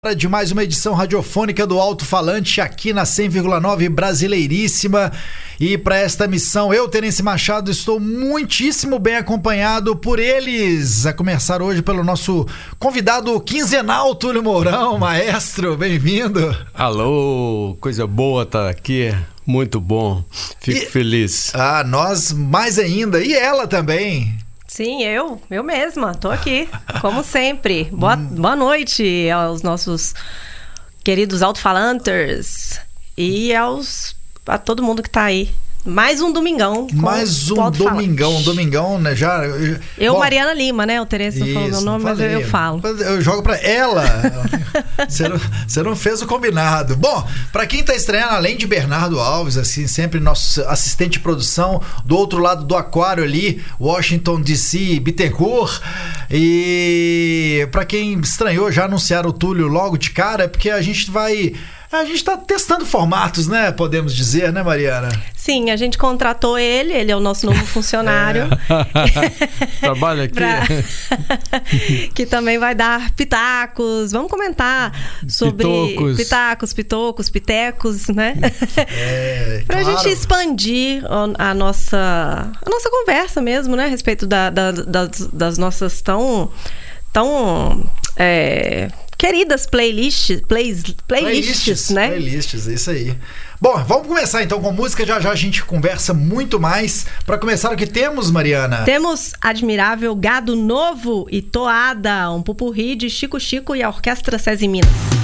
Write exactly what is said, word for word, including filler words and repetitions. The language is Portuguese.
De mais uma edição radiofônica do Alto Falante aqui na cem vírgula nove Brasileiríssima. E para esta missão, eu, Terence Machado, estou muitíssimo bem acompanhado por eles. A começar hoje pelo nosso convidado quinzenal, Túlio Mourão. Maestro, bem-vindo. Alô, coisa boa estar aqui. Muito bom. Fico e... feliz. Ah, nós mais ainda. E ela também. Sim, eu, eu mesma, tô aqui, como sempre. Boa, boa noite aos nossos queridos alto-falanters e aos, a todo mundo que tá aí. Mais um domingão. Mais um domingão, um domingão, né? Já, eu, Bom, Mariana Lima, né? O Terence não falou meu nome, mas eu, eu falo. Eu jogo pra ela. Você não, você não fez o combinado. Bom, pra quem tá estreando, além de Bernardo Alves, assim, sempre nosso assistente de produção, do outro lado do aquário ali, Washington D C, Bittencourt. E pra quem estranhou, já anunciaram o Túlio logo de cara, porque a gente vai... A gente tá testando formatos, né? Podemos dizer, né, Mariana? Sim, a gente contratou ele, ele é o nosso novo funcionário. É. Trabalha aqui. Pra... que também vai dar pitacos. Vamos comentar sobre pitocos, pitacos, pitocos, pitecos, né? É, pra claro. gente expandir a nossa, a nossa conversa mesmo, né? A respeito da, da, das, das nossas tão... tão é... queridas playlists, plays, playlists, playlists, né? Playlists, é isso aí. Bom, vamos começar então com música, já já a gente conversa muito mais. Para começar, o que temos, Mariana? Temos Admirável, Gado Novo e Toada, um pupurri de Chico Chico e a Orquestra César Minas.